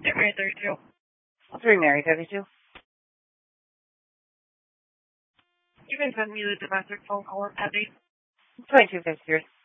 Get Mary 32. 3 Mary 32. You can send me the domestic phone call at 8. 2253.